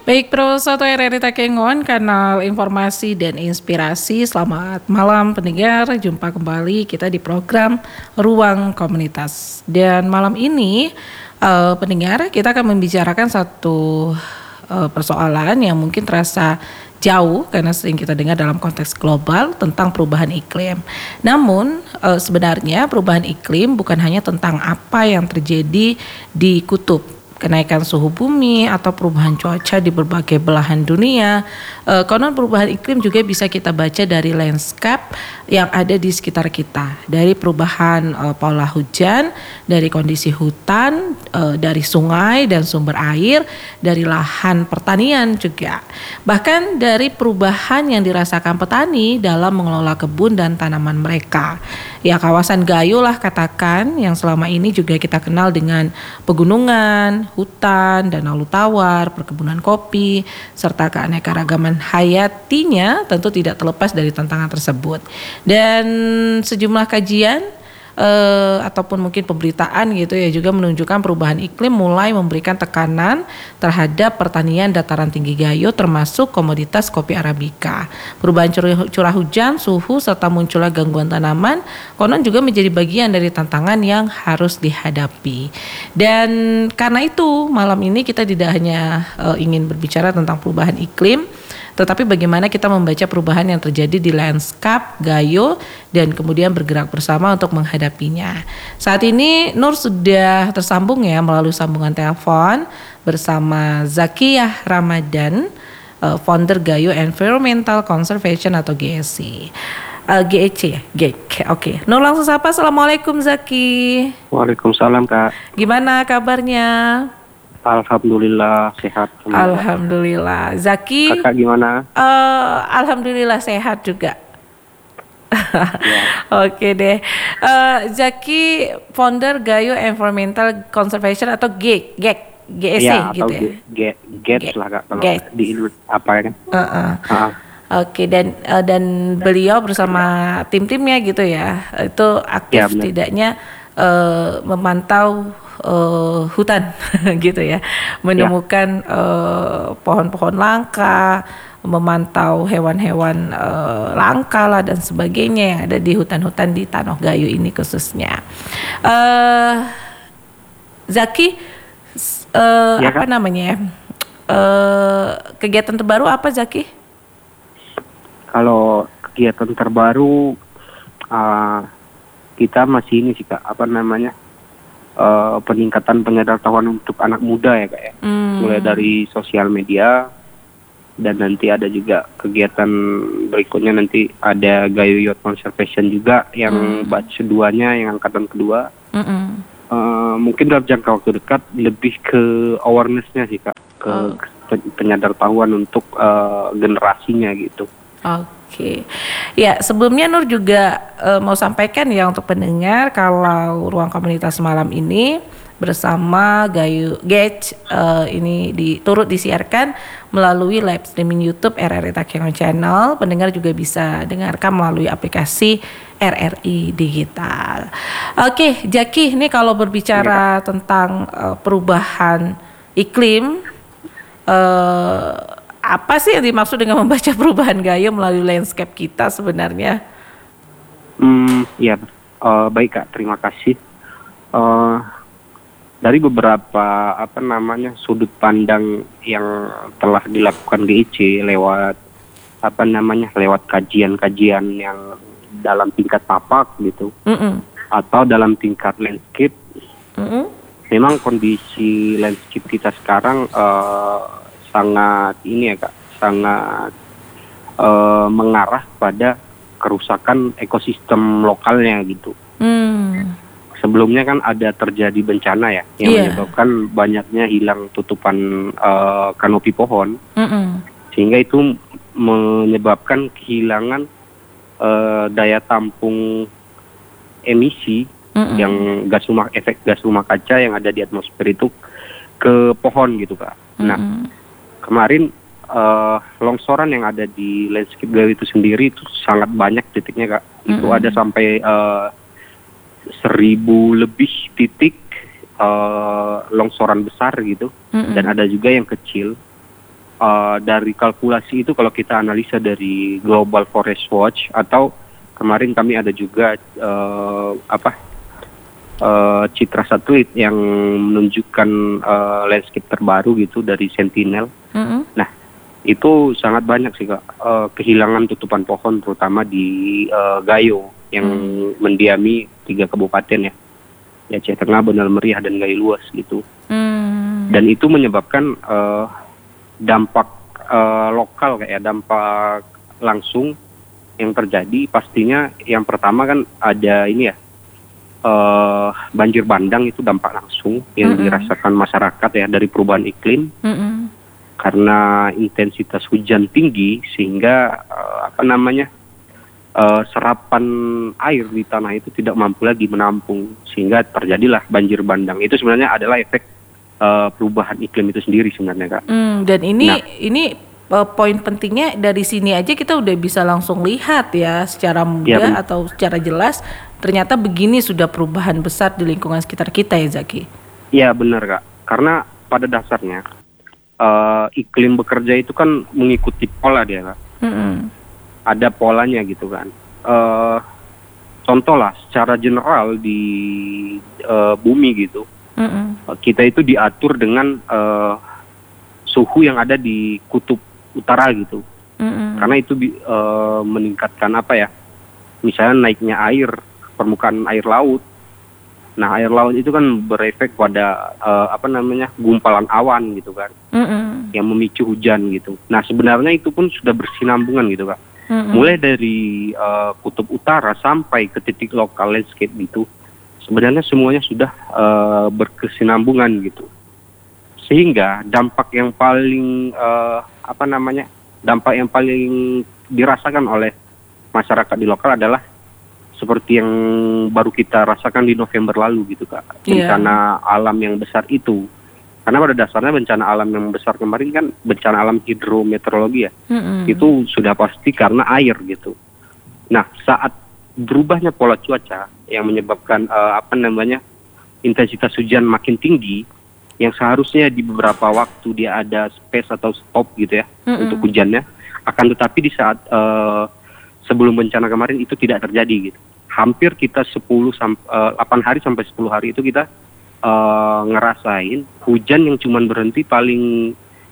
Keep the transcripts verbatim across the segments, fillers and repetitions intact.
Baik, Pro satu R R I Takengon, kanal informasi dan inspirasi. Selamat malam pendengar, jumpa kembali kita di program Ruang Komunitas. Dan malam ini uh, pendengar, kita akan membicarakan satu uh, persoalan yang mungkin terasa jauh karena sering kita dengar dalam konteks global tentang perubahan iklim. Namun uh, sebenarnya perubahan iklim bukan hanya tentang apa yang terjadi di kutub, kenaikan suhu bumi atau perubahan cuaca di berbagai belahan dunia. E, konon perubahan iklim juga bisa kita baca dari landscape yang ada di sekitar kita, dari perubahan e, pola hujan, dari kondisi hutan, e, dari sungai dan sumber air, dari lahan pertanian juga. Bahkan dari perubahan yang dirasakan petani dalam mengelola kebun dan tanaman mereka. Ya, kawasan Gayo lah katakan, yang selama ini juga kita kenal dengan pegunungan, hutan, danau tawar, perkebunan kopi, serta keanekaragaman hayatinya tentu tidak terlepas dari tantangan tersebut. Dan sejumlah kajian Uh, ataupun mungkin pemberitaan gitu ya juga menunjukkan perubahan iklim mulai memberikan tekanan terhadap pertanian dataran tinggi Gayo, termasuk komoditas kopi Arabica. Perubahan curah, curah hujan, suhu, serta munculnya gangguan tanaman konon juga menjadi bagian dari tantangan yang harus dihadapi. Dan karena itu malam ini kita tidak hanya uh, ingin berbicara tentang perubahan iklim, tetapi bagaimana kita membaca perubahan yang terjadi di landscape Gayo dan kemudian bergerak bersama untuk menghadapinya. Saat ini Nur sudah tersambung ya melalui sambungan telepon bersama Zakiyah Ramadan, founder Gayo Environmental Conservation atau G E C. Uh, G E C ya? G E C. Oke. Okay. Nur langsung sapa. Assalamualaikum Zaki. Waalaikumsalam Kak. Gimana kabarnya? Alhamdulillah sehat. Alhamdulillah. Zaki, Kakak gimana? Uh, Alhamdulillah sehat juga. Ya. Oke deh. Uh, Zaki founder Gayo Environmental Conservation atau G E C, G E C ya, gitu atau ya? Gates lah Kak kalau Gates. di apa ya kan? Uh-uh. Uh-uh. Oke, dan uh, dan beliau bersama tim-timnya gitu ya, itu aktif Ya, tidaknya uh, memantau Uh, hutan gitu ya, menemukan ya. uh, pohon-pohon langka, memantau hewan-hewan uh, langka lah dan sebagainya yang ada di hutan-hutan di Tanah Gayo ini khususnya. Uh, Zaki, uh, ya, apa Kak? namanya? Uh, kegiatan terbaru apa Zaki? Kalau kegiatan terbaru uh, kita masih ini sih Kak, apa namanya? Uh, peningkatan penyadaran untuk anak muda ya Kak ya, hmm. mulai dari sosial media dan nanti ada juga kegiatan berikutnya, nanti ada Gayo Youth Conservation juga yang hmm. batch keduanya, yang angkatan kedua. Hmm. Uh, mungkin dalam jangka waktu dekat lebih ke awareness-nya sih Kak, ke oh. penyadaran untuk uh, generasinya gitu. Oke, okay. Ya sebelumnya Nur juga uh, mau sampaikan ya untuk pendengar kalau Ruang Komunitas malam ini bersama Gayo G E C uh, ini di, turut disiarkan melalui live streaming YouTube R R I Takengon Channel. Pendengar juga bisa dengarkan melalui aplikasi R R I Digital. Oke, okay, Zaki, ini kalau berbicara ya. tentang uh, perubahan iklim, uh, apa sih yang dimaksud dengan membaca perubahan Gayo melalui landscape kita sebenarnya? Hmm, ya, uh, baik Kak, terima kasih. Uh, dari beberapa apa namanya sudut pandang yang telah dilakukan G E C lewat apa namanya lewat kajian-kajian yang dalam tingkat tapak gitu, Mm-mm. atau dalam tingkat landscape, Mm-mm. memang kondisi landscape kita sekarang Uh, sangat ini ya Kak, sangat uh, mengarah pada kerusakan ekosistem lokalnya gitu. Hmm. Sebelumnya kan ada terjadi bencana ya yang yeah. menyebabkan banyaknya hilang tutupan uh, kanopi pohon, Mm-mm. sehingga itu menyebabkan kehilangan uh, daya tampung emisi Mm-mm. yang gas rumah efek gas rumah kaca yang ada di atmosfer itu ke pohon gitu Kak. Mm-mm. Nah, kemarin uh, longsoran yang ada di landscape Gayo itu sendiri itu sangat banyak titiknya Kak. Mm-hmm. Itu ada sampai uh, seribu lebih titik uh, longsoran besar gitu, mm-hmm. dan ada juga yang kecil. uh, dari kalkulasi itu kalau kita analisa dari Global Forest Watch atau kemarin kami ada juga uh, apa uh, citra satelit yang menunjukkan uh, landscape terbaru gitu dari Sentinel. Mm-hmm. Nah, itu sangat banyak sih Kak, uh, kehilangan tutupan pohon terutama di uh, Gayo yang mm. mendiami tiga kabupaten ya, ya Aceh Tengah, Bendel Meriah dan Gayo Luas gitu. Mm. Dan itu menyebabkan uh, dampak uh, lokal kayak dampak langsung yang terjadi. Pastinya yang pertama kan ada ini ya, uh, banjir bandang, itu dampak langsung yang mm-hmm. dirasakan masyarakat ya dari perubahan iklim. Mm-hmm. Karena intensitas hujan tinggi sehingga uh, apa namanya uh, serapan air di tanah itu tidak mampu lagi menampung sehingga terjadilah banjir bandang. Itu sebenarnya adalah efek uh, perubahan iklim itu sendiri sebenarnya Kak. Hmm, dan ini nah, ini uh, poin pentingnya dari sini aja kita udah bisa langsung lihat ya secara mudah ya, atau secara jelas ternyata begini sudah perubahan besar di lingkungan sekitar kita ya Zaki. Iya benar Kak, karena pada dasarnya Uh, iklim bekerja itu kan mengikuti pola dia Kak. Mm-hmm. Ada polanya gitu kan. Uh, contoh lah secara general di uh, bumi gitu. Mm-hmm. Uh, kita itu diatur dengan uh, suhu yang ada di kutub utara gitu. Mm-hmm. Karena itu uh, meningkatkan apa ya? Misalnya naiknya air, permukaan air laut. Nah, air laut itu kan berefek pada uh, apa namanya gumpalan awan gitu kan, mm-hmm. yang memicu hujan gitu. Nah, sebenarnya itu pun sudah bersinambungan gitu Kak. Mm-hmm. Mulai dari uh, kutub utara sampai ke titik lokal landscape gitu, sebenarnya semuanya sudah uh, berkesinambungan gitu. Sehingga dampak yang paling uh, apa namanya dampak yang paling dirasakan oleh masyarakat di lokal adalah seperti yang baru kita rasakan di November lalu gitu Kak, bencana yeah. alam yang besar itu. Karena pada dasarnya bencana alam yang besar kemarin kan bencana alam hidrometeorologi ya, mm-hmm. itu sudah pasti karena air gitu. Nah, saat berubahnya pola cuaca yang menyebabkan uh, apa namanya intensitas hujan makin tinggi, yang seharusnya di beberapa waktu dia ada space atau stop gitu ya, mm-hmm. untuk hujannya, akan tetapi di saat uh, sebelum bencana kemarin itu tidak terjadi gitu. Hampir kita sepuluh sampai delapan hari sampai sepuluh hari itu kita uh, ngerasain hujan yang cuma berhenti paling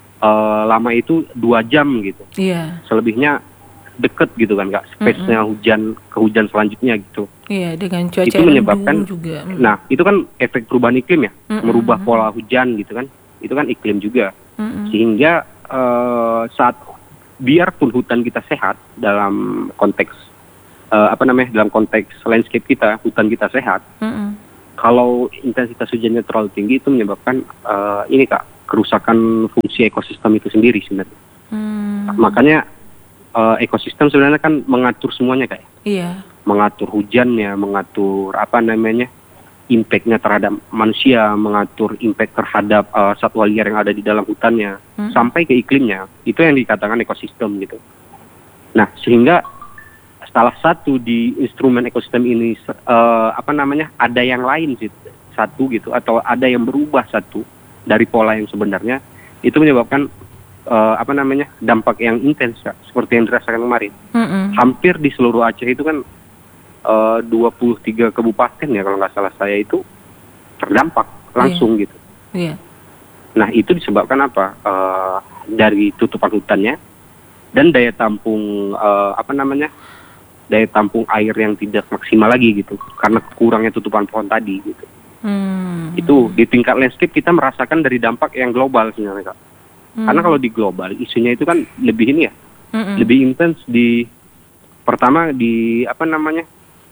uh, lama itu dua jam gitu. Iya. Yeah. Selebihnya deket gitu kan Kak, space-nya mm-hmm. hujan ke hujan selanjutnya gitu. Iya, yeah, dengan cuaca itu menyebabkan juga. Mm. Nah, itu kan efek perubahan iklim ya, mm-hmm. merubah pola hujan gitu kan. Itu kan iklim juga. Mm-hmm. Sehingga uh, saat biarpun hutan kita sehat dalam konteks uh, apa namanya dalam konteks landscape kita, hutan kita sehat, mm-hmm. kalau intensitas hujannya terlalu tinggi itu menyebabkan uh, ini Kak, kerusakan fungsi ekosistem itu sendiri sebenarnya. Mm. Makanya uh, ekosistem sebenarnya kan mengatur semuanya Kak. Iya. Mengatur hujannya, mengatur apa namanya impact-nya terhadap manusia, mengatur impact terhadap uh, satwa liar yang ada di dalam hutannya, hmm. sampai ke iklimnya. Itu yang dikatakan ekosistem gitu. Nah, sehingga salah satu di instrumen ekosistem ini uh, apa namanya ada yang lain sih, satu gitu, atau ada yang berubah satu dari pola yang sebenarnya, itu menyebabkan uh, apa namanya dampak yang intens ya, seperti yang dirasakan kemarin. Hmm. Hampir di seluruh Aceh itu kan Uh, dua puluh tiga kabupaten ya kalau nggak salah saya itu terdampak langsung yeah. gitu. Yeah. Nah itu disebabkan apa? Uh, dari tutupan hutannya dan daya tampung uh, apa namanya daya tampung air yang tidak maksimal lagi gitu karena kurangnya tutupan pohon tadi gitu. Hmm. Itu di tingkat landscape kita merasakan dari dampak yang global sebenarnya Kak. Hmm. Karena kalau di global isunya itu kan lebih ini ya, Mm-mm. lebih intens di pertama di apa namanya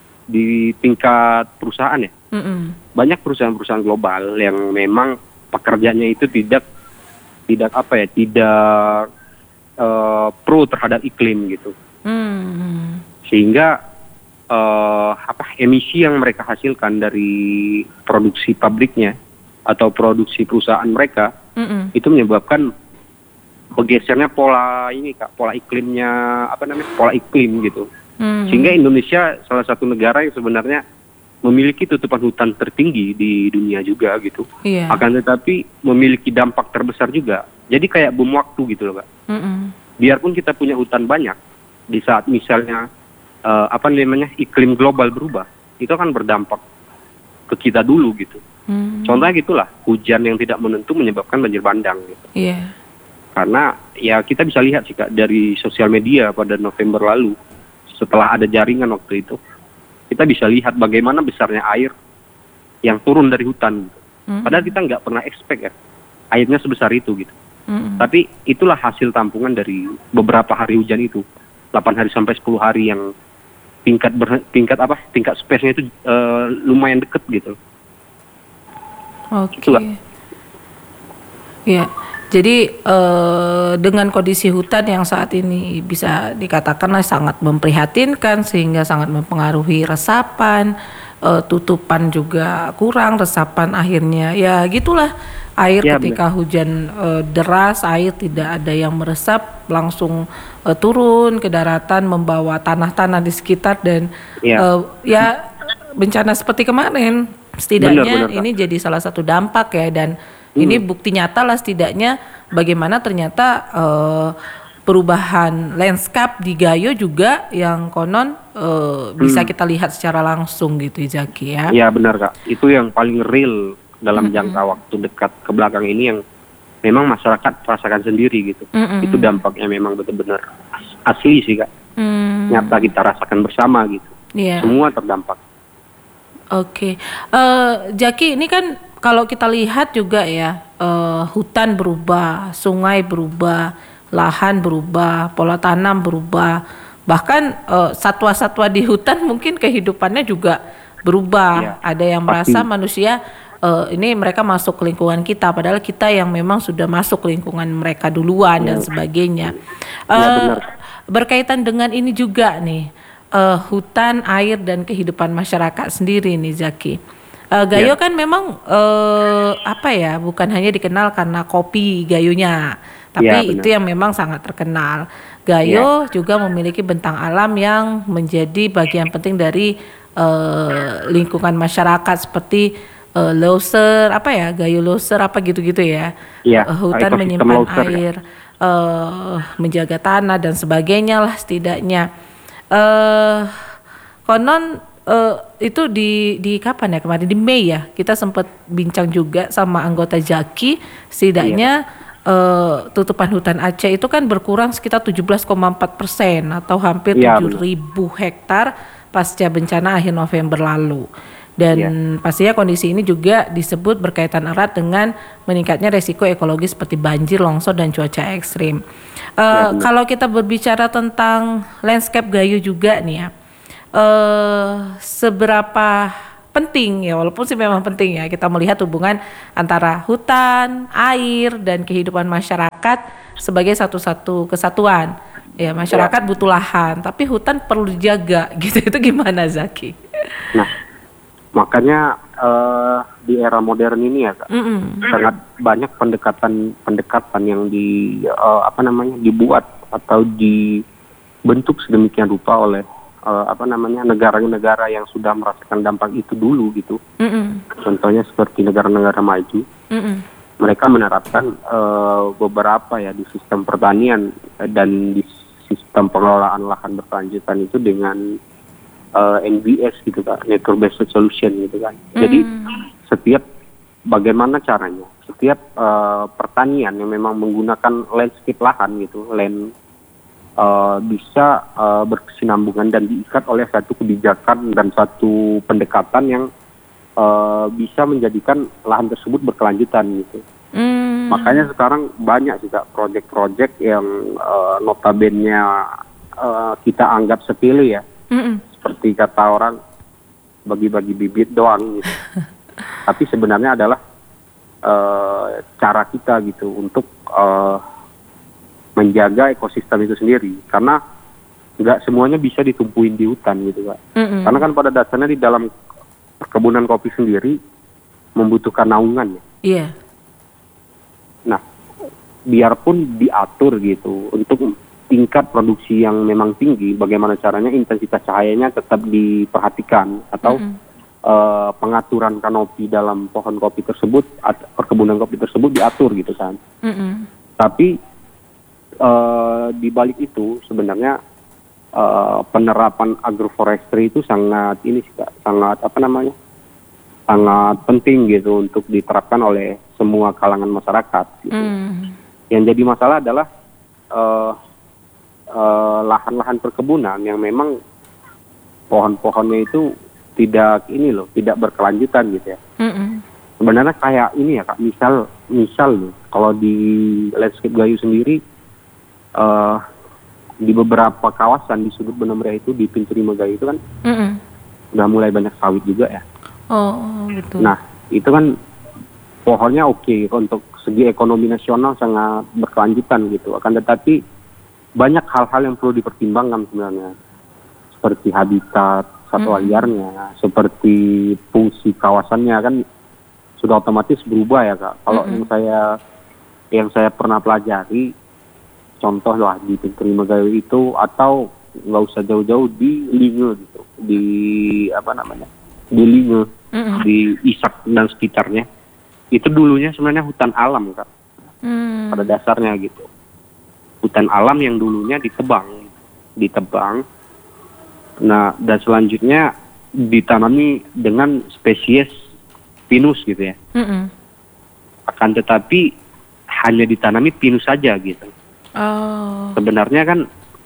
di tingkat perusahaan ya. Mm-mm. Banyak perusahaan-perusahaan global yang memang pekerjanya itu tidak tidak apa ya tidak uh, pro terhadap iklim gitu. Mm. Sehingga uh, apa emisi yang mereka hasilkan dari produksi pabriknya atau produksi perusahaan mereka, Mm-mm. itu menyebabkan bergesernya pola ini Kak, pola iklimnya apa namanya pola iklim gitu. Hmm. Sehingga Indonesia salah satu negara yang sebenarnya memiliki tutupan hutan tertinggi di dunia juga gitu. Yeah. Akan tetapi memiliki dampak terbesar juga Jadi kayak bom waktu gitu loh Kak. Mm-mm. Biarpun kita punya hutan banyak, di saat misalnya uh, apa namanya iklim global berubah, itu akan berdampak ke kita dulu gitu. Mm. Contohnya gitulah, hujan yang tidak menentu menyebabkan banjir bandang gitu. Iya. Karena ya kita bisa lihat sih Kak dari sosial media pada November lalu, setelah ada jaringan waktu itu, kita bisa lihat bagaimana besarnya air yang turun dari hutan. Mm. Padahal kita nggak pernah expect ya, airnya sebesar itu gitu. Mm-mm. Tapi itulah hasil tampungan dari beberapa hari hujan itu, delapan hari sampai sepuluh hari yang tingkat ber, tingkat apa tingkat space-nya itu uh, lumayan deket gitu. Oke. Itulah. Ya, jadi eh, dengan kondisi hutan yang saat ini bisa dikatakanlah sangat memprihatinkan sehingga sangat mempengaruhi resapan, eh, tutupan juga kurang, resapan akhirnya ya gitulah. Air Ya, ketika benar. hujan eh, deras, air tidak ada yang meresap, langsung eh, turun ke daratan membawa tanah-tanah di sekitar dan Ya. eh, ya bencana seperti kemarin setidaknya Benar, benar, Kak. ini jadi salah satu dampak ya dan ini bukti nyata lah setidaknya bagaimana ternyata eh, perubahan landscape di Gayo juga yang konon eh, bisa kita lihat secara langsung gitu Zaki ya. Ya benar Kak, itu yang paling real dalam jangka waktu dekat ke belakang ini yang memang masyarakat rasakan sendiri gitu. Mm-mm. Itu dampaknya memang benar-benar as- asli sih Kak, Hmm, nyata kita rasakan bersama gitu. iya. Semua terdampak. Oke, Eh, Jaki ini kan kalau kita lihat juga ya eh, hutan berubah, sungai berubah, lahan berubah, pola tanam berubah, bahkan eh, satwa-satwa di hutan mungkin kehidupannya juga berubah. Iya, Ada yang pasti. merasa manusia eh, ini mereka masuk ke lingkungan kita, padahal kita yang memang sudah masuk ke lingkungan mereka duluan dan sebagainya. Ya, Eh, benar. berkaitan dengan ini juga nih. eh, hutan, air dan kehidupan masyarakat sendiri nih Zaki. Eh, Gayo Ya. kan memang eh, apa ya, bukan hanya dikenal karena kopi Gayonya, tapi Ya, benar. itu yang memang sangat terkenal. Gayo juga memiliki bentang alam yang menjadi bagian penting dari eh, lingkungan masyarakat seperti eh, loser apa ya, Gayo loser apa gitu-gitu ya. Ya, Eh, hutan ekosistem menyimpan loser, ya. air, eh, menjaga tanah dan sebagainya lah setidaknya. Eh konon eh, itu di di kapan ya kemarin di Mei ya kita sempat bincang juga sama anggota Jaki setidaknya eh, tutupan hutan Aceh itu kan berkurang sekitar tujuh belas koma empat persen atau hampir Iya, tujuh ribu hektar pasca bencana akhir November lalu. Dan Iya. pastinya kondisi ini juga disebut berkaitan erat dengan meningkatnya resiko ekologi seperti banjir, longsor, dan cuaca ekstrim. Eh, Ya, benar. kalau kita berbicara tentang landscape Gayo juga nih ya, eh, seberapa penting ya, walaupun sih memang penting ya, kita melihat hubungan antara hutan, air, dan kehidupan masyarakat sebagai satu-satu kesatuan. Ya, masyarakat butuh lahan, tapi hutan perlu dijaga gitu. Itu gimana Zaki? Nah, makanya eh, di era modern ini ya Kak, Mm-mm. sangat banyak pendekatan-pendekatan yang di eh, apa namanya dibuat atau dibentuk sedemikian rupa oleh eh, apa namanya negara-negara yang sudah merasakan dampak itu dulu gitu. Mm-mm. Contohnya seperti negara-negara maju, Mm-mm. mereka menerapkan eh, beberapa ya di sistem pertanian eh, dan di sistem pengelolaan lahan berkelanjutan itu dengan uh, N B S gitu kan, Nature Based Solution gitu kan. Jadi setiap bagaimana caranya, setiap uh, pertanian yang memang menggunakan landscape lahan gitu, land uh, bisa uh, berkesinambungan dan diikat oleh satu kebijakan dan satu pendekatan yang uh, bisa menjadikan lahan tersebut berkelanjutan gitu. Mm. Makanya sekarang banyak sih Kak proyek-proyek yang uh, notabene uh, kita anggap sepele ya. Mm-mm. Seperti kata orang bagi-bagi bibit doang gitu. Tapi sebenarnya adalah uh, cara kita gitu untuk uh, menjaga ekosistem itu sendiri. Karena nggak semuanya bisa ditumpuin di hutan gitu Kak. Mm-mm. Karena kan pada dasarnya di dalam perkebunan kopi sendiri membutuhkan naungan ya. Iya. Nah, biarpun diatur gitu untuk tingkat produksi yang memang tinggi, bagaimana caranya intensitas cahayanya tetap diperhatikan atau Mm-mm. eh, pengaturan kanopi dalam pohon kopi tersebut, at- perkebunan kopi tersebut diatur gitu kan. Mm-mm. Tapi uh, di balik itu sebenarnya uh, penerapan agroforestry itu sangat ini sih, Kak, sangat apa namanya? sangat penting gitu untuk diterapkan oleh semua kalangan masyarakat. Gitu. Mm. Yang jadi masalah adalah uh, uh, lahan-lahan perkebunan yang memang pohon-pohonnya itu tidak ini loh, tidak berkelanjutan gitu ya. Mm-mm. Sebenarnya kayak ini ya Kak, misal misal nih, kalau di landscape Gayo sendiri uh, di beberapa kawasan di sudut Benua Meriah itu di Pintu Rima Gayo itu kan Mm-mm. udah mulai banyak sawit juga ya. Oh, betul. Nah, itu kan pohonnya oke okay, untuk segi ekonomi nasional sangat berkelanjutan gitu. Akan tetapi banyak hal-hal yang perlu dipertimbangkan sebenarnya. Seperti habitat satwa hmm. liarnya, seperti fungsi kawasannya kan sudah otomatis berubah ya Kak. Kalau hmm. yang saya yang saya pernah pelajari, contoh lah di Pintu Rima Gayo itu, atau nggak usah jauh-jauh di Linge gitu, di apa namanya, di Linge. Mm-hmm. Di Isak dan sekitarnya itu dulunya sebenarnya hutan alam Kak. Mm. Pada dasarnya gitu, hutan alam yang dulunya ditebang ditebang nah dan selanjutnya ditanami dengan spesies pinus gitu ya. Mm-hmm. Akan tetapi hanya ditanami pinus saja gitu. Oh. Sebenarnya kan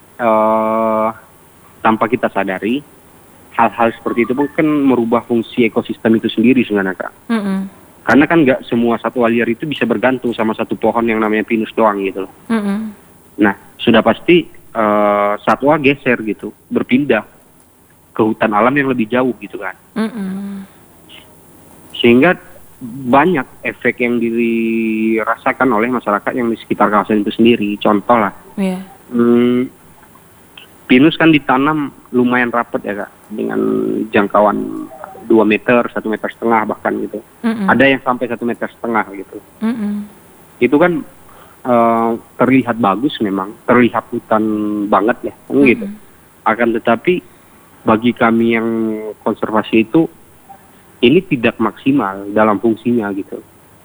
uh, tanpa kita sadari hal-hal seperti itu pun kan merubah fungsi ekosistem itu sendiri sebenarnya Kak. Mm-hmm. Karena kan nggak semua satwa liar itu bisa bergantung sama satu pohon yang namanya pinus doang gitu loh. Mm-hmm. Nah sudah pasti uh, satwa geser gitu, berpindah ke hutan alam yang lebih jauh gitu kan. Mm-hmm. Sehingga banyak efek yang dirasakan oleh masyarakat yang di sekitar kawasan itu sendiri. Contoh lah. Yeah. Hmm, pinus kan ditanam lumayan rapat ya Kak, dengan jangkauan dua meter, satu meter setengah bahkan gitu. Mm-mm. Ada yang sampai satu meter setengah gitu. Mm-mm. Itu kan uh, terlihat bagus memang, terlihat hutan banget ya, mm-hmm. gitu. Akan tetapi bagi kami yang konservasi itu ini tidak maksimal dalam fungsinya gitu.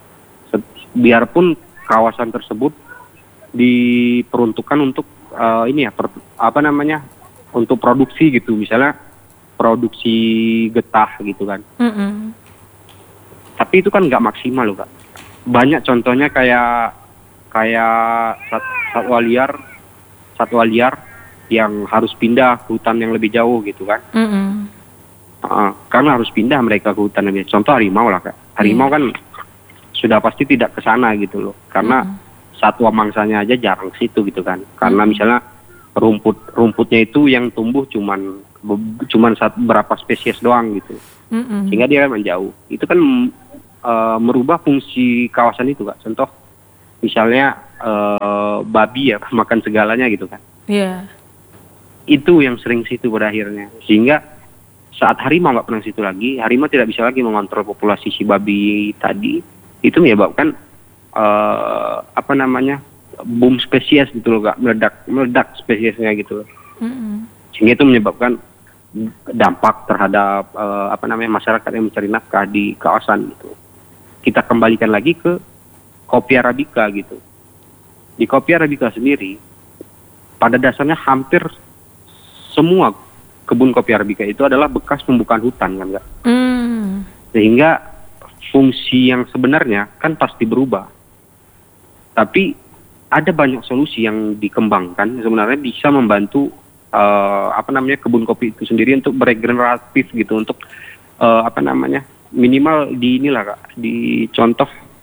Biarpun kawasan tersebut diperuntukkan untuk uh, ini ya, per, apa namanya, untuk produksi gitu, misalnya produksi getah gitu kan. Mm-hmm. Tapi itu kan nggak maksimal loh Kak. Banyak contohnya kayak kayak sat, satwa liar, satwa liar yang harus pindah ke hutan yang lebih jauh gitu kan. Mm-hmm. Uh, karena harus pindah mereka ke hutan lebih. Contoh harimau lah Kak. Harimau yeah. kan sudah pasti tidak ke sana gitu loh. Karena mm-hmm. satwa mangsanya aja jarang situ gitu kan. Karena mm-hmm. misalnya rumput rumputnya itu yang tumbuh cuman cuman satu berapa spesies doang gitu. Mm-hmm. Sehingga dia kan menjauh. Itu kan uh, merubah fungsi kawasan itu Kak. Contoh misalnya uh, babi ya makan segalanya gitu kan. Iya. Yeah. Itu yang sering situ pada akhirnya. Sehingga saat harimau nggak pernah situ lagi, harimau tidak bisa lagi mengontrol populasi si babi tadi. Itu menyebabkan uh, apa namanya, boom spesies gitu loh Kak, meledak meledak spesiesnya gitu loh. Mm-hmm. Sehingga itu menyebabkan dampak terhadap uh, apa namanya, masyarakat yang mencari nafkah di kawasan gitu. Kita kembalikan lagi ke kopi arabica gitu. Di kopi arabica sendiri pada dasarnya hampir semua kebun kopi arabica itu adalah bekas pembukaan hutan kan Kak. Mm. Sehingga fungsi yang sebenarnya kan pasti berubah. Tapi ada banyak solusi yang dikembangkan sebenarnya bisa membantu uh, apa namanya, kebun kopi itu sendiri untuk beregeneratif gitu, untuk uh, apa namanya, minimal di inilah Kak, di contoh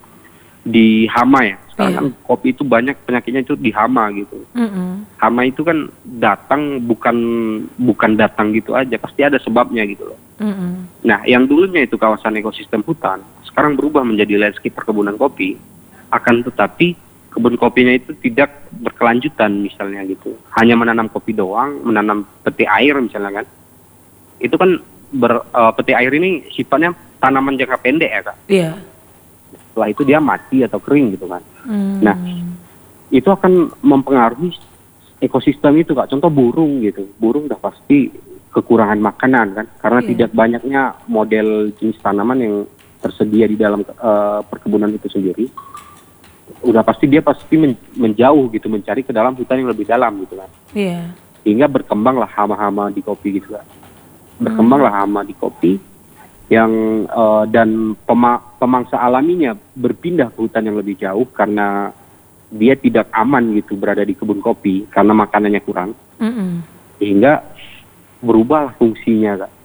di hama ya. Sekarang yeah. kan kopi itu banyak penyakitnya itu di hama gitu. Mm-hmm. Hama itu kan datang bukan bukan datang gitu aja, pasti ada sebabnya gitu loh. Mm-hmm. Nah, yang dulunya itu kawasan ekosistem hutan, sekarang berubah menjadi landscape perkebunan kopi. Akan tetapi kebun kopinya itu tidak berkelanjutan misalnya gitu. Hanya menanam kopi doang, menanam peti air misalnya kan. Itu kan ber, uh, peti air ini sifatnya tanaman jangka pendek ya Kak. Iya. Yeah. Setelah itu dia mati atau kering gitu kan. Hmm. Nah, itu akan mempengaruhi ekosistem itu Kak. Contoh burung gitu. Burung udah pasti kekurangan makanan kan. Karena yeah. tidak banyaknya model jenis tanaman yang tersedia di dalam uh, perkebunan itu sendiri. udah pasti dia pasti men- menjauh gitu, mencari ke dalam hutan yang lebih dalam gitu kan. Iya. Sehingga berkembanglah hama-hama di kopi gitu kan. Berkembanglah Hmm. hama di kopi yang eh, dan pema- pemangsa alaminya berpindah ke hutan yang lebih jauh karena dia tidak aman gitu berada di kebun kopi karena makanannya kurang. Mm-mm. Sehingga berubahlah fungsinya Kak.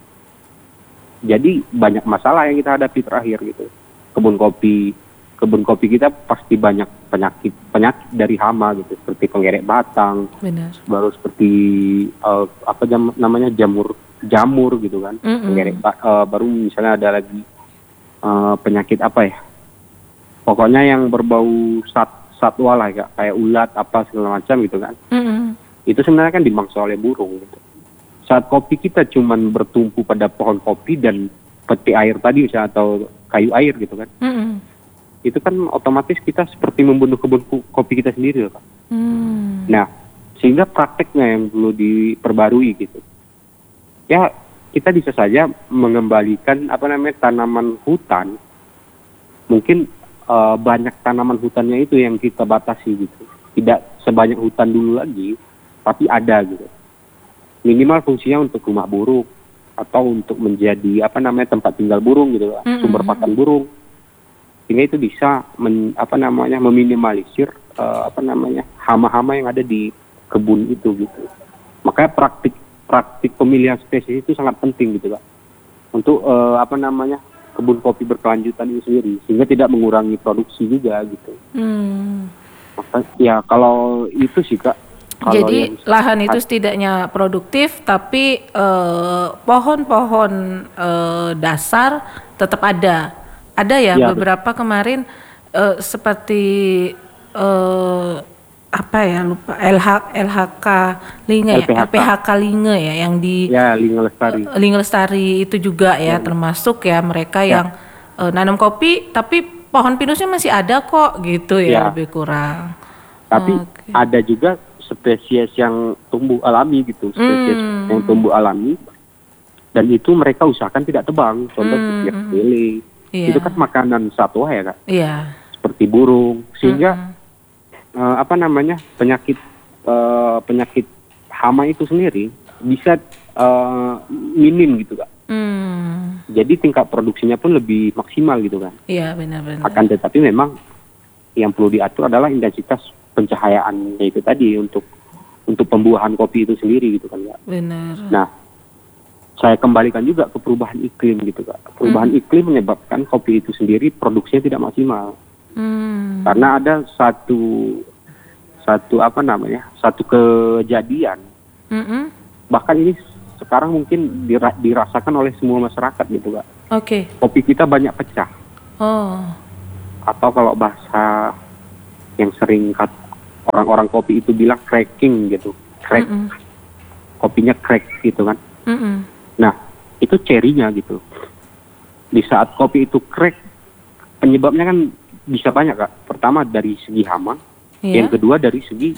Jadi banyak masalah yang kita hadapi terakhir gitu. Kebun kopi, kebun kopi kita pasti banyak penyakit penyakit dari hama gitu, seperti penggerek batang, Benar. baru seperti eh, apa jam, namanya jamur jamur gitu kan. Mm-mm. Penggerek ba- eh, baru misalnya ada lagi eh, penyakit apa ya? Pokoknya yang berbau sat satwa lah ya, kayak ulat apa segala macam gitu kan. Mm-mm. Itu sebenarnya kan dimangsa oleh burung gitu. Saat kopi kita cuman bertumpu pada pohon kopi dan peti air tadi misalnya, atau kayu air gitu kan, Mm-mm. itu kan otomatis kita seperti membunuh kebun ku- kopi kita sendiri loh, Pak. Mm. Nah, sehingga prakteknya yang perlu diperbarui gitu. Ya, kita bisa saja mengembalikan apa namanya tanaman hutan. Mungkin eh, banyak tanaman hutannya itu yang kita batasi gitu. Tidak sebanyak hutan dulu lagi, tapi ada gitu. Minimal fungsinya untuk rumah burung atau untuk menjadi apa namanya tempat tinggal burung gitu, Pak. Mm-mm. Sumber pakan burung. Sehingga itu bisa men, apa namanya meminimalisir eh, apa namanya hama-hama yang ada di kebun itu gitu. Makanya praktik praktik pemilihan spesies itu sangat penting gitu Pak. Untuk eh, apa namanya kebun kopi berkelanjutan itu sendiri, sehingga tidak mengurangi produksi juga gitu. Mm. Maka, ya kalau itu sih Kak. Kalau Jadi yang lahan itu setidaknya produktif, tapi eh, pohon-pohon eh, dasar tetap ada. Ada ya, Ya, beberapa kemarin eh, seperti eh, apa ya lupa L H L H K Linge ya, L P H K. L P H K Linge ya yang di ya Linga Lestari. eh, Linge Lestari itu juga ya, Ya. termasuk ya mereka Ya. yang eh, nanam kopi tapi pohon pinusnya masih ada kok gitu ya, Ya. lebih kurang. Tapi Oke. ada juga spesies yang tumbuh alami gitu, spesies Hmm. yang tumbuh alami, dan itu mereka usahakan tidak tebang. Contoh Hmm. setiap lele, Iya. itu kan makanan satwa ya Kak, Iya. seperti burung, sehingga Mm-mm. eh, apa namanya penyakit eh, penyakit hama itu sendiri bisa eh, minim gitu Kak. Hmm. Jadi tingkat produksinya pun lebih maksimal gitu kan. Iya benar-benar. Akan tetapi memang yang perlu diatur adalah intensitas pencahayaannya itu tadi untuk untuk pembuahan kopi itu sendiri gitu kan Kak. Benar. Nah, saya kembalikan juga ke perubahan iklim gitu Kak. Perubahan iklim menyebabkan kopi itu sendiri produksinya tidak maksimal. Hmm. Karena ada satu satu apa namanya? satu kejadian, Mm-mm. bahkan ini sekarang mungkin dira- dirasakan oleh semua masyarakat gitu Kak. Oke. Kopi kita banyak pecah, Oh. atau kalau bahasa yang sering kat- orang-orang kopi itu bilang cracking gitu. Crack. Mm-mm. Kopinya crack gitu kan. Mm-mm. Nah, itu cerinya gitu. Di saat kopi itu crack, penyebabnya kan bisa banyak Kak. Pertama dari segi hama, Iya. yang kedua dari segi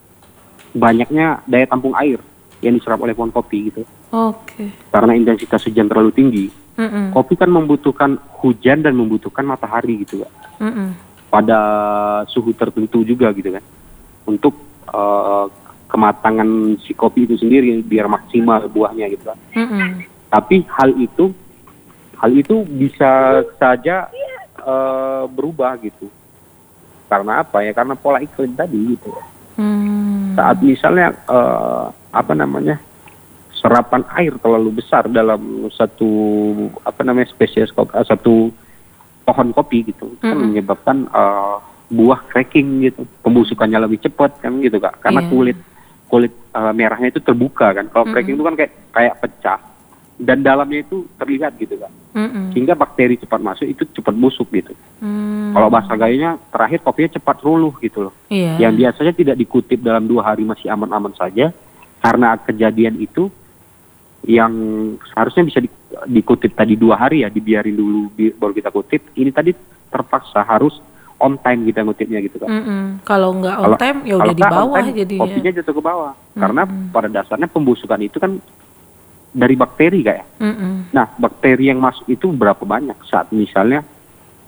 banyaknya daya tampung air yang diserap oleh pohon kopi gitu. Oke. Karena intensitas hujan terlalu tinggi, Mm-mm. kopi kan membutuhkan hujan dan membutuhkan matahari gitu Kak. Mm-mm. Pada suhu tertentu juga gitu kan. Untuk eh, kematangan si kopi itu sendiri biar maksimal buahnya gitu kan. Mm-mm. Tapi hal itu hal itu bisa saja eh, berubah gitu. Karena apa ya? Karena pola iklim tadi gitu. Hmm. Saat misalnya eh, apa namanya? Serapan air terlalu besar dalam satu apa namanya spesies kopi, eh, satu pohon kopi gitu, kan Mm-mm. menyebabkan eh, buah cracking gitu, pembusukannya lebih cepat kan gitu Kak. Karena Iya. kulit kulit eh, merahnya itu terbuka kan. Kalau Mm-mm. cracking itu kan kayak kayak pecah dan dalamnya itu terlihat gitu Kak. Mm-mm. Sehingga bakteri cepat masuk itu cepat busuk gitu. Hmm. Kalau bahasa gayanya terakhir kopinya cepat ruluh gitu loh. Iya. Yang biasanya tidak dikutip dalam dua hari masih aman-aman saja, karena kejadian itu yang seharusnya bisa di- dikutip tadi dua hari ya, dibiarin dulu bi- baru kita kutip. Ini tadi terpaksa harus on time kita ngutipnya gitu kan. Mm-mm. Kalau nggak on Kalau- time ya kalau udah di nggak on bawah time, jadinya. kopinya jatuh ke bawah. Karena Mm-mm. pada dasarnya pembusukan itu kan dari bakteri kayak. Mm-mm. Nah, bakteri yang masuk itu berapa banyak saat misalnya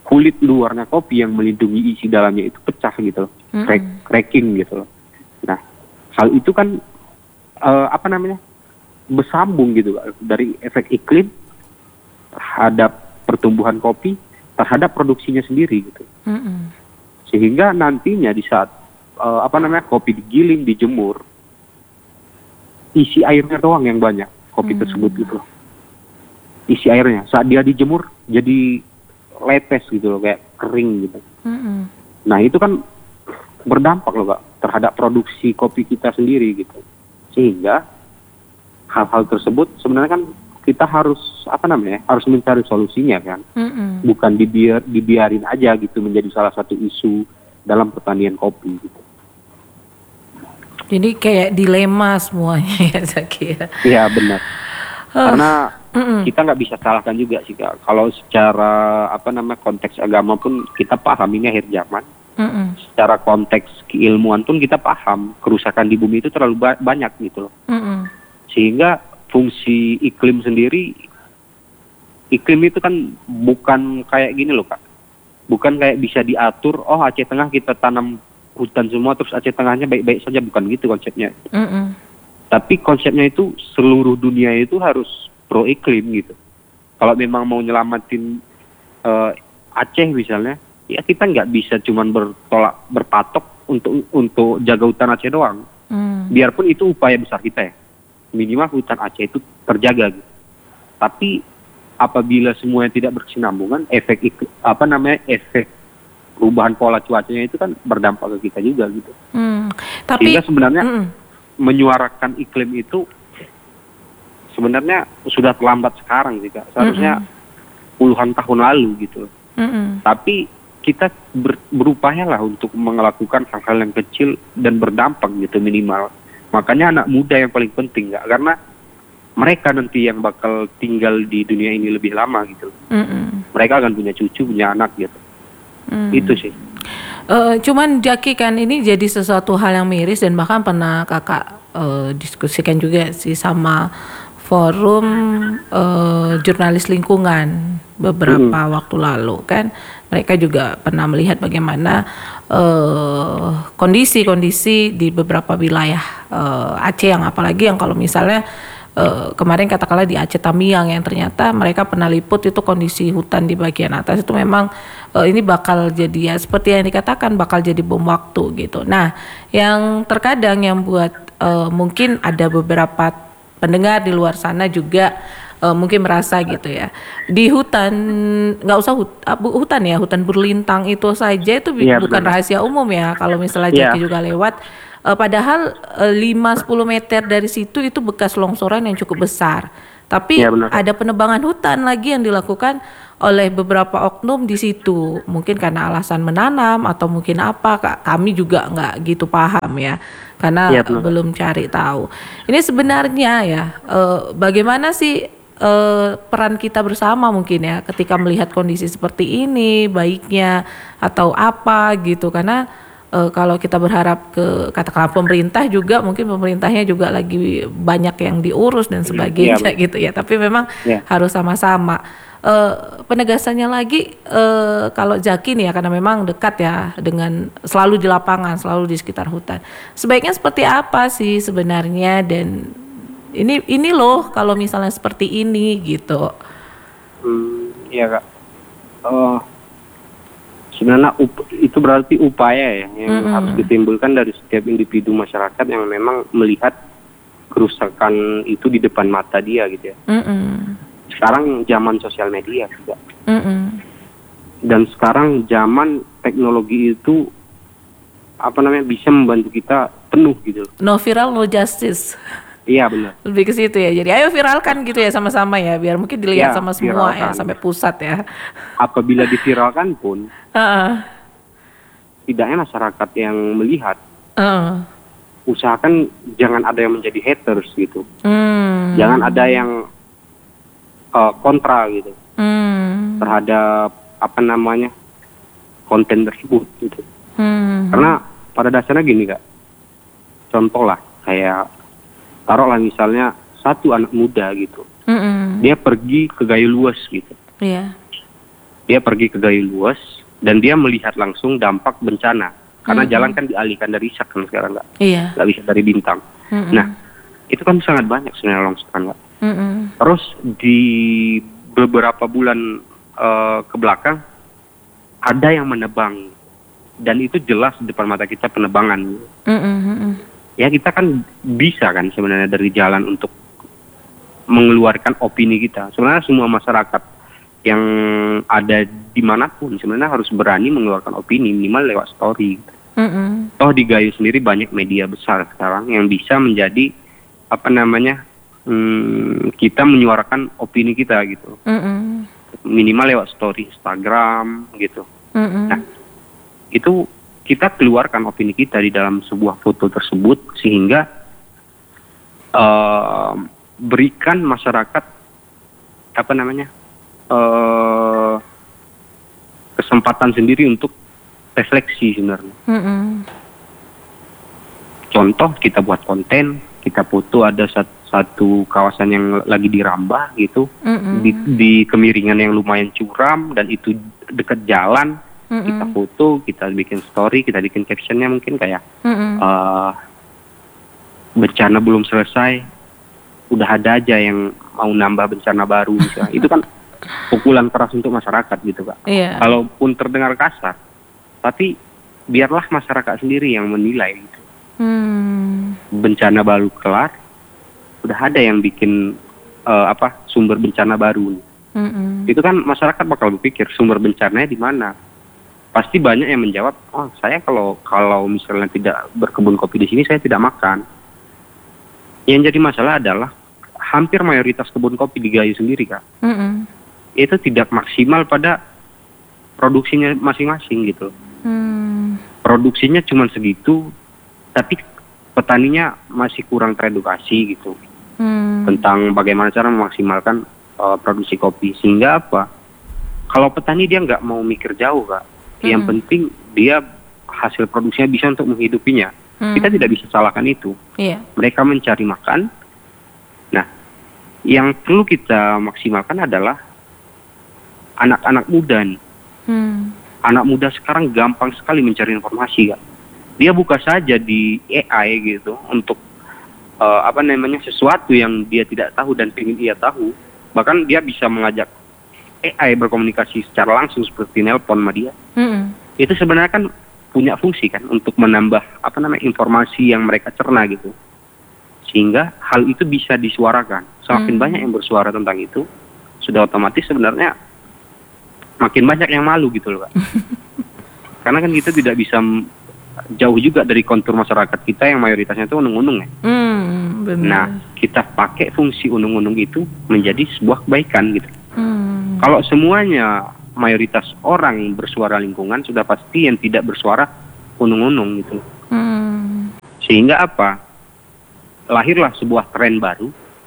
kulit luarnya kopi yang melindungi isi dalamnya itu pecah gitu loh, Mm-mm. crack, cracking gitu loh. Nah, hal itu kan uh, apa namanya bersambung gitu Kak, dari efek iklim terhadap pertumbuhan kopi terhadap produksinya sendiri gitu. Mm-mm. Sehingga nantinya di saat uh, apa namanya kopi digiling, dijemur, isi airnya doang yang banyak kopi Hmm. tersebut gitu loh. Isi airnya saat dia dijemur jadi lepes gitu loh, kayak kering gitu. Mm-mm. Nah itu kan berdampak loh Kak terhadap produksi kopi kita sendiri gitu. Sehingga hal-hal tersebut sebenarnya kan kita harus apa namanya harus mencari solusinya kan. Mm-mm. Bukan dibiar dibiarin aja gitu menjadi salah satu isu dalam pertanian kopi gitu. Jadi kayak dilema semuanya ya Zaki ya. Iya benar. Oh. Karena Mm-mm. kita nggak bisa salahkan juga sih Kak. Kalau secara apa namanya konteks agama pun kita paham ini akhir zaman. Mm-mm. Secara konteks keilmuan pun kita paham kerusakan di bumi itu terlalu ba- banyak gitu loh. Mm-mm. Sehingga fungsi iklim sendiri, iklim itu kan bukan kayak gini loh Kak. Bukan kayak bisa diatur, oh Aceh Tengah kita tanam hutan semua terus Aceh Tengahnya baik-baik saja, bukan gitu konsepnya. Mm-mm. Tapi konsepnya itu seluruh dunia itu harus pro iklim gitu. Kalau memang mau nyelamatin uh, Aceh misalnya, ya kita nggak bisa cuman bertolak berpatok untuk untuk jaga hutan Aceh doang. Mm. Biarpun itu upaya besar kita ya, minimal hutan Aceh itu terjaga gitu. Tapi apabila semuanya tidak berkesinambungan, efek ik- apa namanya efek perubahan pola cuacanya itu kan berdampak ke kita juga gitu. Mm. Tapi Sehingga sebenarnya Mm-mm. menyuarakan iklim itu sebenarnya sudah terlambat sekarang sih Kak. Seharusnya puluhan tahun lalu gitu. Mm-mm. Tapi kita ber, berupaya lah untuk melakukan hal-hal yang kecil dan berdampak gitu minimal. Makanya anak muda yang paling penting Kak, karena mereka nanti yang bakal tinggal di dunia ini lebih lama gitu. Mm-mm. Mereka akan punya cucu, punya anak gitu. Mm. Itu sih. Eh, cuman Jaki kan ini jadi sesuatu hal yang miris dan bahkan pernah kakak eh, diskusikan juga sih sama forum eh, jurnalis lingkungan beberapa waktu lalu kan. Mereka juga pernah melihat bagaimana eh, kondisi-kondisi di beberapa wilayah eh, Aceh, yang apalagi yang kalau misalnya Uh, kemarin katakanlah di Aceh Tamiang yang ternyata mereka pernah liput itu kondisi hutan di bagian atas itu memang uh, ini bakal jadi ya seperti yang dikatakan bakal jadi bom waktu gitu. Nah, yang terkadang yang buat uh, mungkin ada beberapa pendengar di luar sana juga uh, mungkin merasa gitu ya, di hutan nggak usah hut, uh, hutan ya hutan berlintang itu saja itu Iya, bukan benar. rahasia umum ya kalau misalnya Iya. Jaki juga lewat. Uh, padahal uh, lima sampai sepuluh meter dari situ itu bekas longsoran yang cukup besar. Tapi Iya, benar. ada penebangan hutan lagi yang dilakukan oleh beberapa oknum di situ. Mungkin karena alasan menanam atau mungkin apa, Kak, kami juga nggak gitu paham ya. Karena Iya, benar. belum cari tahu. Ini sebenarnya ya, uh, bagaimana sih uh, peran kita bersama mungkin ya ketika melihat kondisi seperti ini, baiknya atau apa gitu. Karena Uh, kalau kita berharap ke katakanlah pemerintah juga mungkin pemerintahnya juga lagi banyak yang diurus dan sebagainya Iya, gitu ya, tapi memang Iya. harus sama-sama. Uh, penegasannya lagi uh, kalau Jaki nih ya karena memang dekat ya dengan selalu di lapangan, selalu di sekitar hutan. Sebaiknya seperti apa sih sebenarnya, dan ini ini loh kalau misalnya seperti ini gitu. Hmm, iya Kak. Oh, sebenarnya up- itu berarti upaya ya yang Mm-mm. harus ditimbulkan dari setiap individu masyarakat yang memang melihat kerusakan itu di depan mata dia gitu ya. Mm-mm. Sekarang zaman sosial media juga. Mm-mm. Dan sekarang zaman teknologi itu apa namanya bisa membantu kita penuh gitu loh. No viral no justice. Iya benar. Lebih ke situ ya. Jadi ayo viralkan gitu ya sama-sama ya, biar mungkin dilihat Ya, sama semua ya viralkan. sampai pusat ya. Apabila diviralkan pun Heeh. tidaknya masyarakat yang melihat, Heeh. usahakan jangan ada yang menjadi haters gitu. Hmm. Jangan ada yang uh, kontra gitu Hmm. terhadap apa namanya konten tersebut gitu. Hmm. Karena pada dasarnya gini Kak, contoh lah kayak taruhlah misalnya satu anak muda gitu, Mm-mm. dia pergi ke Gayo Luas gitu, Iya. dia pergi ke Gayo Luas dan dia melihat langsung dampak bencana karena Mm-mm. jalan kan dialihkan dari Ishak kan sekarang nggak Iya. nggak bisa dari Bintang. Mm-mm. Nah itu kan sangat banyak sebenarnya longsoran nggak. Mm-mm. Terus di beberapa bulan uh, ke belakang ada yang menebang dan itu jelas di depan mata kita penebangan. Mm-mm. Ya kita kan bisa kan sebenarnya dari jalan untuk mengeluarkan opini kita. Sebenarnya semua masyarakat yang ada dimanapun sebenarnya harus berani mengeluarkan opini minimal lewat story. Mm-mm. Toh di Gayo sendiri banyak media besar sekarang yang bisa menjadi apa namanya hmm, kita menyuarakan opini kita gitu. Mm-mm. Minimal lewat story Instagram gitu. Mm-mm. Nah itu kita keluarkan opini kita di dalam sebuah foto tersebut sehingga uh, berikan masyarakat apa namanya uh, kesempatan sendiri untuk refleksi sebenarnya. Mm-mm. Contoh kita buat konten, kita foto ada satu, satu kawasan yang lagi dirambah gitu, Mm-mm. di, di kemiringan yang lumayan curam dan itu dekat jalan. Mm-mm. Kita foto, kita bikin story, kita bikin captionnya mungkin kayak Mm-mm. uh, bencana belum selesai, udah ada aja yang mau nambah bencana baru misalnya. Itu kan pukulan keras untuk masyarakat gitu Kak. Iya. Kalaupun terdengar kasar, tapi biarlah masyarakat sendiri yang menilai gitu. Hmm. Bencana baru kelar, udah ada yang bikin uh, apa sumber bencana baru. Mm-mm. Itu kan masyarakat bakal berpikir sumber bencananya di mana. Pasti banyak yang menjawab, oh saya kalau kalau misalnya tidak berkebun kopi di sini saya tidak makan. Yang jadi masalah adalah hampir mayoritas kebun kopi di Gayo sendiri Kak, Mm-mm. itu tidak maksimal pada produksinya masing-masing gitu. Hmm. Produksinya cuma segitu, tapi petaninya masih kurang teredukasi gitu Hmm. tentang bagaimana cara memaksimalkan uh, produksi kopi. Sehingga apa? Kalau petani dia nggak mau mikir jauh Kak. Yang Mm. penting dia hasil produksinya bisa untuk menghidupinya. Mm. Kita tidak bisa salahkan itu. Iya. Mereka mencari makan. Nah, yang perlu kita maksimalkan adalah anak-anak muda nih. Hmm. Anak muda sekarang gampang sekali mencari informasi Kak. Dia buka saja di A I gitu untuk uh, apa namanya sesuatu yang dia tidak tahu dan ingin ia tahu. Bahkan dia bisa mengajak A I berkomunikasi secara langsung seperti nelpon sama dia. Mm-mm. Itu sebenarnya kan punya fungsi kan untuk menambah apa namanya informasi yang mereka cerna gitu. Sehingga hal itu bisa disuarakan. Semakin Hmm. banyak yang bersuara tentang itu, sudah otomatis sebenarnya makin banyak yang malu gitu loh Kak. Karena kan kita tidak bisa m- jauh juga dari kontur masyarakat kita yang mayoritasnya itu unung-unung ya. Hmm. Benar. Nah, kita pakai fungsi unung-unung itu menjadi sebuah kebaikan gitu. Hmm. Kalau semuanya mayoritas orang bersuara lingkungan, sudah pasti yang tidak bersuara unung-unung gitu. Hmm. Sehingga apa? Lahirlah sebuah tren baru.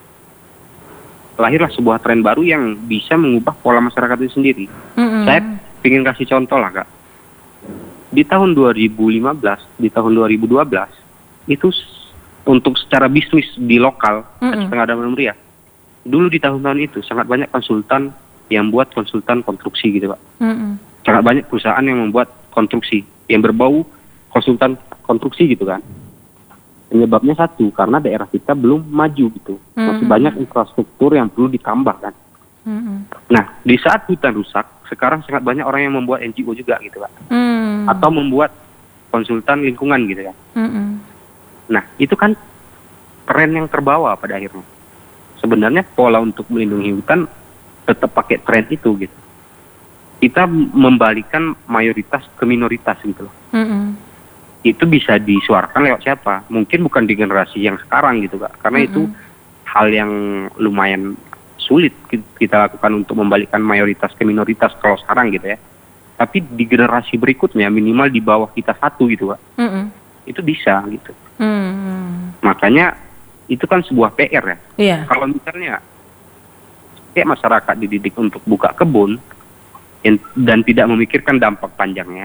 Lahirlah sebuah tren baru yang bisa mengubah pola masyarakat itu sendiri. Mm-mm. Saya ingin kasih contoh lah Kak. Di tahun dua ribu lima belas, di tahun dua ribu dua belas, itu s- untuk secara bisnis di lokal, Mm-mm. setengah damai meriah. Dulu di tahun-tahun itu sangat banyak konsultan yang buat konsultan konstruksi gitu Pak. Mm-mm. Sangat banyak perusahaan yang membuat konstruksi yang berbau konsultan konstruksi gitu kan. Penyebabnya satu, karena daerah kita belum maju gitu. Masih Mhm. banyak infrastruktur yang perlu ditambah kan. Mm-mm. Nah, di saat hutan rusak, sekarang sangat banyak orang yang membuat N G O juga gitu Pak. Mm. Atau membuat konsultan lingkungan gitu kan. Mm-mm. Nah, itu kan tren yang terbawa pada akhirnya. Sebenarnya pola untuk melindungi hutan tetap pakai tren itu gitu. Kita membalikan mayoritas ke minoritas gitu loh. Mm-mm. Itu bisa disuarakan lewat siapa? Mungkin bukan di generasi yang sekarang gitu Kak. Karena itu hal yang lumayan sulit ki- kita lakukan untuk membalikkan mayoritas ke minoritas kalau sekarang gitu ya. Tapi di generasi berikutnya minimal di bawah kita satu gitu Kak. Mm-mm. Itu bisa gitu. Mm. Makanya itu kan sebuah P R ya. Iya. Kalau misalnya kayak masyarakat dididik untuk buka kebun yang- dan tidak memikirkan dampak panjangnya,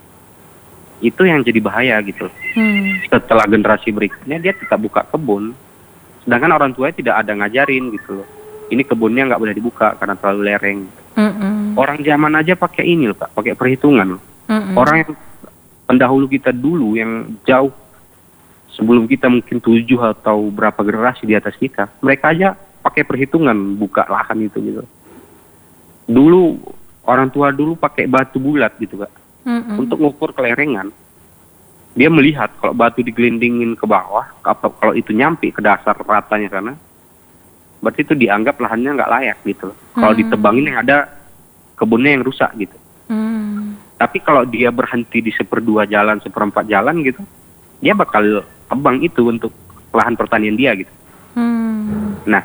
itu yang jadi bahaya gitu. Hmm. Setelah generasi berikutnya dia tetap buka kebun, sedangkan orang tuanya tidak ada ngajarin gitu loh. Ini kebunnya nggak boleh dibuka karena terlalu lereng. Mm-mm. Orang zaman aja pakai ini loh Kak, pakai perhitungan. Mm-mm. Orang yang pendahulu kita dulu yang jauh sebelum kita mungkin tujuh atau berapa generasi di atas kita, mereka aja pakai perhitungan buka lahan itu gitu. Dulu orang tua dulu pakai batu bulat gitu Kak, Mm-mm. untuk ngukur kelerengan. Dia melihat kalau batu digelindingin ke bawah, kalau kalau itu nyampe ke dasar ratanya sana, berarti itu dianggap lahannya nggak layak gitu. Kalau Hmm. ditebangin yang ada kebunnya yang rusak gitu. Mm. Tapi kalau dia berhenti di seperdua jalan, seperempat jalan gitu, dia bakal tebang itu untuk lahan pertanian dia gitu. Mm. Nah,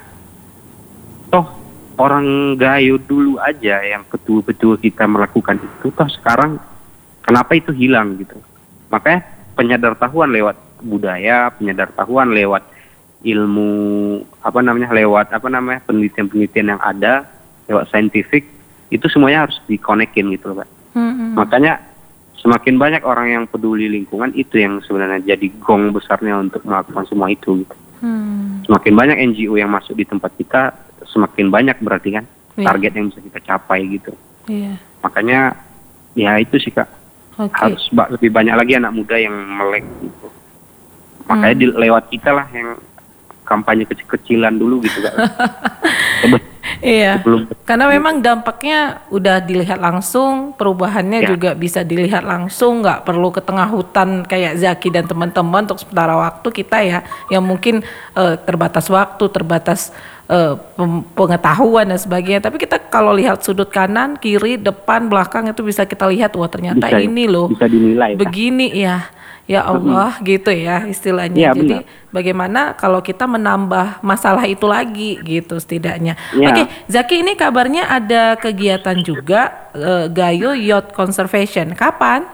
toh orang Gayo dulu aja yang betul-betul kita melakukan itu, toh sekarang kenapa itu hilang gitu. Makanya penyadartahuan lewat budaya, penyadartahuan lewat ilmu apa namanya, lewat apa namanya penelitian-penelitian yang ada, lewat saintifik, itu semuanya harus dikonekin gitu loh Pak. Mm-mm. Makanya semakin banyak orang yang peduli lingkungan, itu yang sebenarnya jadi gong besarnya untuk melakukan semua itu gitu. Mm. Semakin banyak N G O yang masuk di tempat kita, semakin banyak berarti kan Iya. target yang bisa kita capai gitu. Iya. Makanya ya itu sih Kak, Oke. harus ba- lebih banyak lagi anak muda yang melek gitu. Makanya Hmm. di, lewat kita lah yang kampanye kecil-kecilan dulu gitu Kak. Sebe- Iya. Sebelum Karena memang dampaknya udah dilihat langsung, perubahannya Ya. juga bisa dilihat langsung, nggak perlu ke tengah hutan kayak Zaki dan teman-teman untuk sementara waktu kita ya, yang mungkin eh, terbatas waktu, terbatas eh, pem- pengetahuan dan sebagainya. Tapi kita kalau lihat sudut kanan, kiri, depan, belakang itu bisa kita lihat, wah ternyata bisa, ini loh, bisa dinilai Kak. begini ya. Ya Allah, gitu ya istilahnya. Iya, Jadi benar. bagaimana kalau kita menambah masalah itu lagi gitu setidaknya. Ya. Oke, Zaki, ini kabarnya ada kegiatan juga eh, Gayo Youth Conservation. Kapan?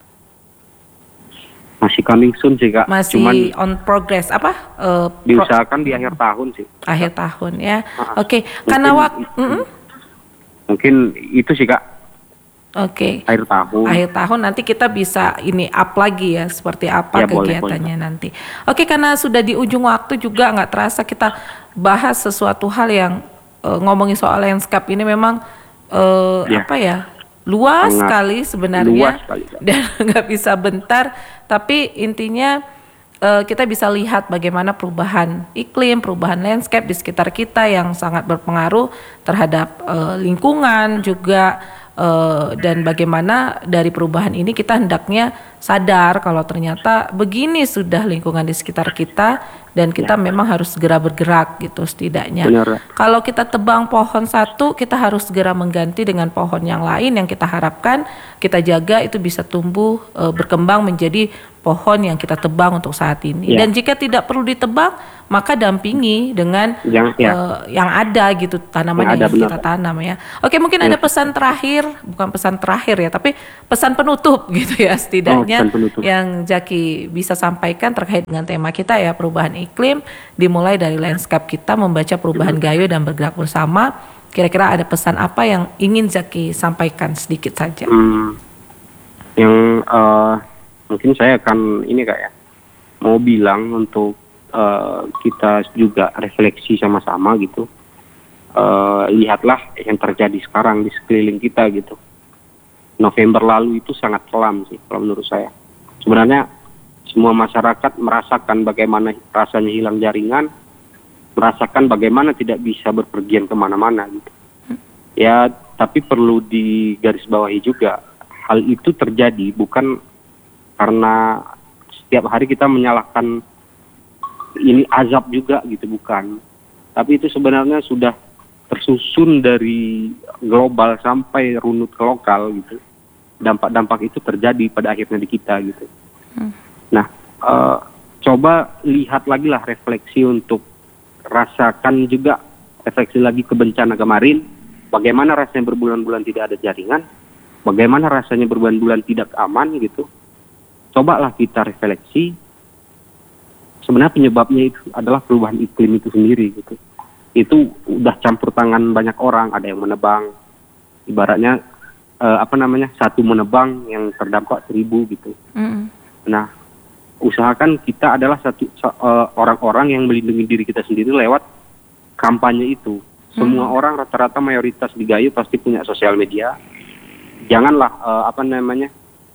Masih coming soon sih Kak. Masih Cuman on progress apa? Eh, pro- diusahakan di akhir tahun sih. akhir tahun ya. Ah, Oke, karena mungkin- waktu Mungkin itu sih Kak, Oke. akhir tahun. Akhir tahun nanti kita bisa ini up lagi ya, seperti apa Ya, boleh, kegiatannya nanti. Oke, karena sudah di ujung waktu juga nggak terasa kita bahas sesuatu hal yang eh, ngomongin soal landscape ini memang eh, Ya. apa ya, luas Sangat sekali sebenarnya luas sekali, Kak. dan nggak bisa bentar. Tapi intinya eh, kita bisa lihat bagaimana perubahan iklim, perubahan landscape di sekitar kita yang sangat berpengaruh terhadap eh, lingkungan juga. Uh, dan bagaimana dari perubahan ini kita hendaknya sadar kalau ternyata begini sudah lingkungan di sekitar kita dan kita memang harus segera bergerak gitu setidaknya. Benar. Kalau kita tebang pohon satu, kita harus segera mengganti dengan pohon yang lain yang kita harapkan kita jaga itu bisa tumbuh uh, berkembang menjadi pohon yang kita tebang untuk saat ini. Ya. Dan jika tidak perlu ditebang, maka dampingi dengan Yang- ya. uh, yang ada gitu, tanaman Yang yang, ada, benar. kita tanam ya. Oke, mungkin ada pesan terakhir, bukan pesan terakhir ya, tapi pesan penutup gitu ya setidaknya Oh, pesan penutup. yang Zaki bisa sampaikan terkait dengan tema kita ya, perubahan iklim, dimulai dari landscape kita membaca perubahan Gayo dan bergerak bersama. Kira-kira ada pesan apa yang ingin Zaki sampaikan sedikit saja? Hmm, yang eh, mungkin saya akan ini Kak ya, mau bilang untuk eh, kita juga refleksi sama-sama gitu. Eh, lihatlah yang terjadi sekarang di sekeliling kita gitu. November lalu itu sangat kelam sih kalau menurut saya. Sebenarnya semua masyarakat merasakan bagaimana rasanya hilang jaringan, merasakan bagaimana tidak bisa berpergian kemana-mana gitu. Ya, tapi perlu digarisbawahi juga, hal itu terjadi bukan karena setiap hari kita menyalahkan ini azab juga gitu, bukan. Tapi itu sebenarnya sudah tersusun dari global sampai runut ke lokal gitu. Dampak-dampak itu terjadi pada akhirnya di kita gitu. Hmm. Nah, eh, coba lihat lagi lah, refleksi untuk rasakan juga, refleksi lagi ke bencana kemarin, bagaimana rasanya berbulan-bulan tidak ada jaringan, bagaimana rasanya berbulan-bulan tidak aman gitu. Cobalah kita refleksi, sebenarnya penyebabnya itu adalah perubahan iklim itu sendiri gitu. Itu udah campur tangan banyak orang, ada yang menebang, ibaratnya eh, apa namanya, satu menebang yang terdampak seribu gitu. Mm-mm. Nah, usahakan kita adalah satu uh, orang-orang yang melindungi diri kita sendiri lewat kampanye itu. Semua hmm. orang rata-rata mayoritas di Gayo pasti punya sosial media. Janganlah uh, apa namanya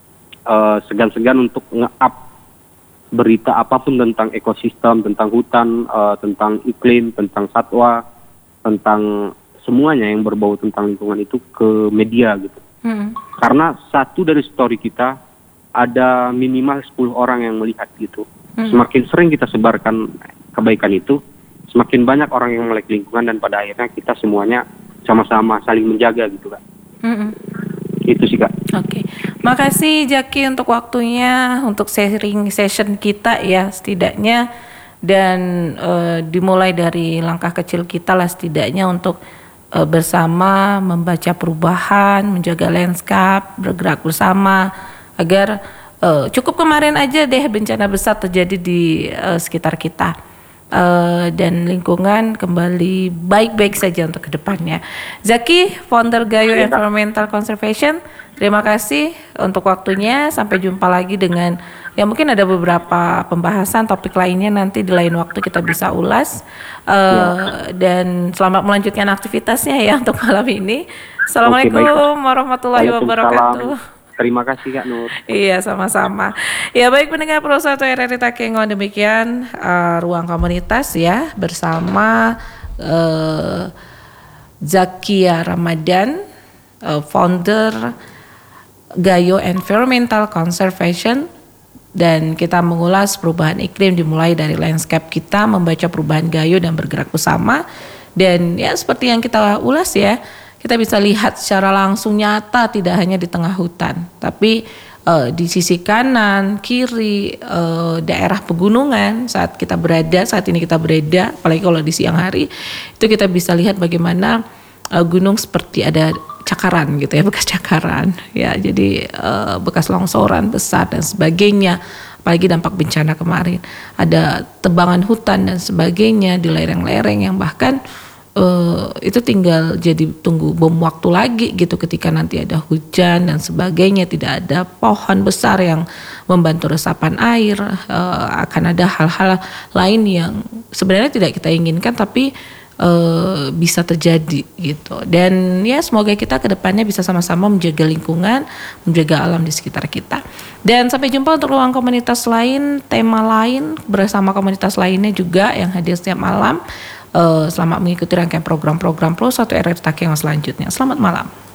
uh, segan-segan untuk nge-up berita apapun tentang ekosistem, tentang hutan, uh, tentang iklim, tentang satwa, tentang semuanya yang berbau tentang lingkungan itu ke media gitu. Hmm. Karena satu dari story kita ada minimal sepuluh orang yang melihat gitu. Hmm. Semakin sering kita sebarkan kebaikan itu, semakin banyak orang yang melek lingkungan dan pada akhirnya kita semuanya sama-sama saling menjaga gitu Kak. Hmm. Itu sih Kak. Oke, okay. Makasih Jaki untuk waktunya, untuk sharing session kita ya setidaknya, dan uh, dimulai dari langkah kecil kita lah setidaknya untuk uh, bersama membaca perubahan, menjaga landscape, bergerak bersama agar uh, cukup kemarin aja deh bencana besar terjadi di uh, sekitar kita uh, dan lingkungan kembali baik-baik saja untuk kedepannya. Zaki, founder Gayo ya, Environmental Conservation, terima kasih untuk waktunya. Sampai jumpa lagi dengan ya mungkin ada beberapa pembahasan topik lainnya nanti di lain waktu kita bisa ulas. Uh, ya. Dan selamat melanjutkan aktivitasnya ya untuk malam ini. Assalamualaikum Oke, warahmatullahi wabarakatuh. Terima kasih Kak Nur. Iya sama-sama. Ya baik pendengar Pro satu R R I Takengon, demikian uh, ruang komunitas ya bersama uh, Zakia Ramadan, uh, founder Gayo Environmental Conservation, dan kita mengulas perubahan iklim dimulai dari landscape kita, membaca perubahan Gayo dan bergerak bersama. Dan ya seperti yang kita ulas ya, kita bisa lihat secara langsung nyata tidak hanya di tengah hutan, tapi uh, di sisi kanan, kiri, uh, daerah pegunungan saat kita berada, saat ini kita berada, apalagi kalau di siang hari, itu kita bisa lihat bagaimana uh, gunung seperti ada cakaran gitu ya, bekas cakaran ya, jadi uh, bekas longsoran besar dan sebagainya. Apalagi dampak bencana kemarin, ada tebangan hutan dan sebagainya di lereng-lereng yang bahkan Uh, itu tinggal jadi tunggu bom waktu lagi gitu ketika nanti ada hujan dan sebagainya, tidak ada pohon besar yang membantu resapan air, uh, akan ada hal-hal lain yang sebenarnya tidak kita inginkan tapi uh, bisa terjadi gitu. Dan ya semoga kita kedepannya bisa sama-sama menjaga lingkungan, menjaga alam di sekitar kita. Dan sampai jumpa untuk ruang komunitas lain, tema lain bersama komunitas lainnya juga yang hadir setiap malam. Uh, selamat mengikuti rangkaian program-program Pro satu R R I Takengon selanjutnya. Selamat malam.